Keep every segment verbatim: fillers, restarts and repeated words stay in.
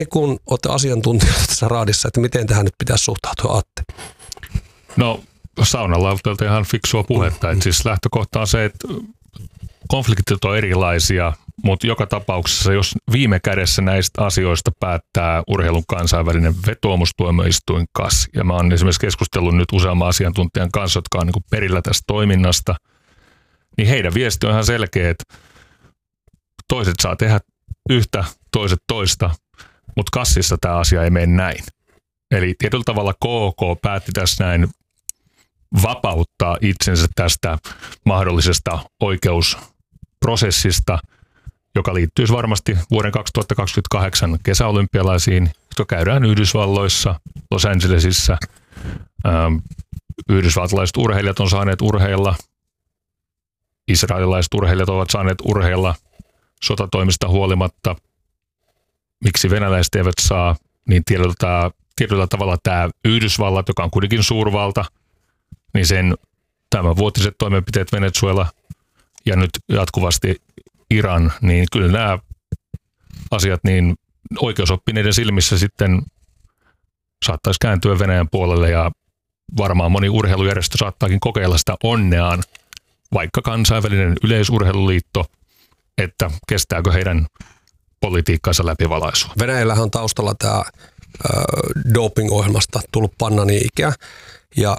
kun olette asiantuntijoita tässä raadissa, että miten tähän nyt pitäisi suhtautua, Atte? No saunalla on ihan fiksua puhetta. Mm. Et siis lähtökohta on se, että konfliktit on erilaisia, mutta joka tapauksessa, jos viime kädessä näistä asioista päättää urheilun kansainvälinen vetoomustuomioistuin K A S, ja mä oon esimerkiksi keskustellut nyt useamman asiantuntijan kanssa, jotka on niin perillä tästä toiminnasta, niin heidän viesti on ihan selkeä, että toiset saa tehdä yhtä, toiset toista, mutta K A Sissa tämä asia ei mene näin. Eli tietyllä tavalla K K päätti tässä näin vapauttaa itsensä tästä mahdollisesta oikeusprosessista, joka liittyisi varmasti vuoden kaksituhattakaksikymmentäkahdeksan kesäolympialaisiin, jotka käydään Yhdysvalloissa, Los Angelesissa. Ähm, yhdysvaltalaiset urheilijat on saaneet urheilla, israelilaiset urheilijat ovat saaneet urheilla sotatoimista huolimatta. Miksi venäläiset eivät saa, niin tietyllä, tietyllä tavalla tämä Yhdysvallat, joka on kuitenkin suurvalta, niin sen tämänvuotiset toimenpiteet Venezuela ja nyt jatkuvasti Iran, niin kyllä nämä asiat niin oikeusoppineiden silmissä sitten saattaisi kääntyä Venäjän puolelle ja varmaan moni urheilujärjestö saattaakin kokeilla sitä onneaan, vaikka kansainvälinen yleisurheiluliitto, että kestääkö heidän politiikkansa läpivalaisua. Venäjällähän on taustalla tämä äh, doping-ohjelmasta tullut panna-niin-ikä ja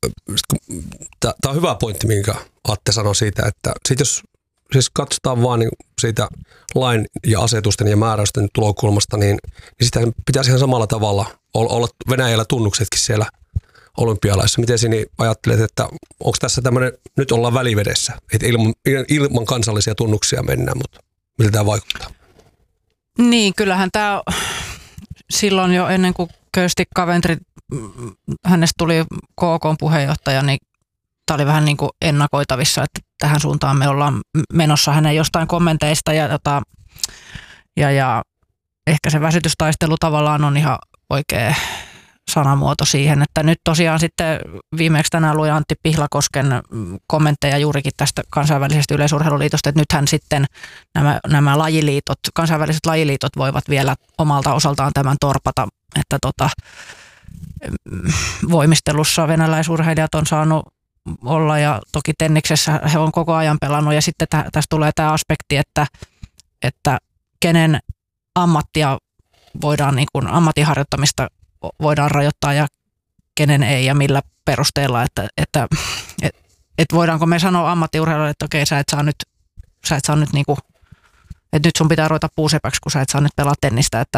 tämä on hyvä pointti, minkä Atte sanoi siitä, että sit jos siis katsotaan vaan niin siitä lain ja asetusten ja määräysten tulokulmasta, niin, niin sitä pitäisi ihan samalla tavalla olla Venäjällä tunnuksetkin siellä olympialaissa. Miten sinä ajattelet, että onko tässä tämmöinen, nyt ollaan välivedessä, että ilman, ilman kansallisia tunnuksia mennään, mutta miltä tämä vaikuttaa? Niin, kyllähän tämä silloin jo ennen kuin Kirsti Coventry, hänestä tuli K K:n puheenjohtaja, niin tämä oli vähän niin kuin ennakoitavissa, että tähän suuntaan me ollaan menossa hänen jostain kommenteista ja, ja, ja, ja ehkä se väsytystaistelu tavallaan on ihan oikea sanamuoto siihen, että nyt tosiaan sitten viimeksi tänään luin Antti Pihlakosken kommentteja juurikin tästä kansainvälisestä yleisurheiluliitosta, että nythän sitten nämä, nämä lajiliitot, kansainväliset lajiliitot voivat vielä omalta osaltaan tämän torpata, että tota, voimistelussa venäläisurheilijat on saanut olla ja toki tenniksessä he on koko ajan pelannut ja sitten tä, tässä tulee tämä aspekti, että, että kenen ammattia voidaan, niin kuin ammatinharjoittamista voidaan rajoittaa ja kenen ei ja millä perusteella, että, että et, et voidaanko me sanoa ammattiurheilijoille, että okei sä et saa nyt, sä et saa nyt niinku, että nyt sun pitää ruveta puusepäksi, kun sä et saa nyt pelaa tennistä, että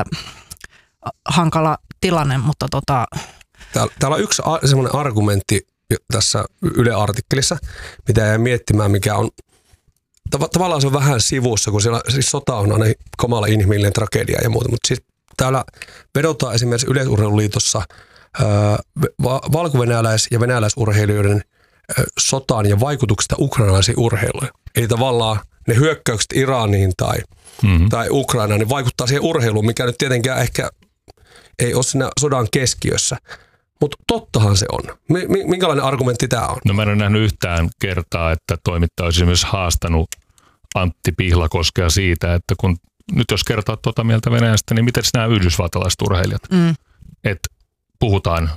hankala tilanne, mutta tota. Täällä, täällä on yksi semmoinen argumentti tässä Yle-artikkelissa, mitä jää miettimään, mikä on tav- tavallaan se on vähän sivussa, kun siellä siis sota on aina kamala inhimillinen tragedia ja muuta, mutta siis täällä vedotaan esimerkiksi Yleisurheiluliitossa ää, va- valko-venäläis- ja venäläisurheilijoiden ää, sotaan ja vaikutuksista ukrainalaisiin urheiluihin. Eli tavallaan ne hyökkäykset Iraniin tai, mm-hmm. tai Ukrainaan niin vaikuttaa siihen urheiluun, mikä nyt tietenkään ehkä ei ole siinä sodan keskiössä. Mutta tottahan se on. Minkälainen argumentti tämä on? No mä en ole nähnyt yhtään kertaa, että toimittaja olisi myös haastanut Antti Pihlakoskea siitä, että kun nyt jos kertaa tuota mieltä Venäjästä, niin miten nämä yhdysvaltalaiset urheilijat? Mm. Että puhutaan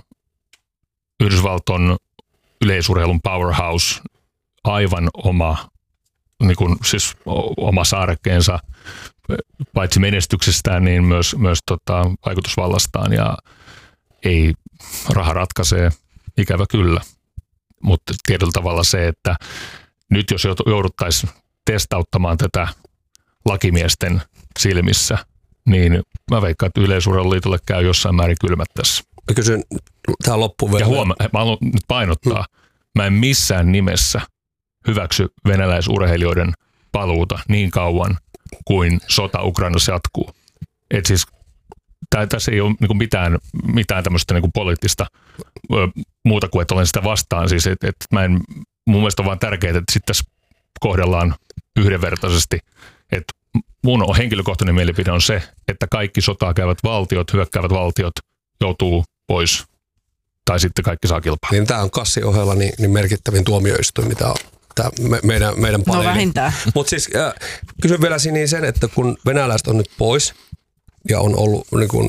Yhdysvalton yleisurheilun powerhouse, aivan oma, niin kuin, siis oma saarekkeensa, paitsi menestyksestään, niin myös, myös tota, vaikutusvallastaan ja ei raha ratkaisee, ikävä kyllä, mutta tietyllä tavalla se, että nyt jos jouduttaisiin testauttamaan tätä lakimiesten silmissä, niin mä veikkaan, että Yleisurheiluliitolle käy jossain määrin kylmät tässä. Mä kysyn tähän loppuun vielä. Ja huoma, mä haluan nyt painottaa, hmm. mä en missään nimessä hyväksy venäläisurheilijoiden paluuta niin kauan kuin sota Ukrainassa jatkuu. Et siis Tää, tässä ei ole niin mitään, mitään tämmöistä niin poliittista ö, muuta kuin, että olen sitä vastaan. Siis, et, et mä en, mun mielestä on vaan tärkeää, että sitten tässä kohdellaan yhdenvertaisesti. Et mun henkilökohtainen mielipide on se, että kaikki sotaa käyvät valtiot, hyökkäävät valtiot joutuu pois. Tai sitten kaikki saa kilpaa. Niin tämä on Kassin ohella niin, niin merkittävin tuomioistuin, mitä on tämä me, meidän, meidän paneeli. No vähintään. Mutta siis äh, kysyn vielä Sini sen, että kun venäläiset on nyt pois, ja on ollut niin kuin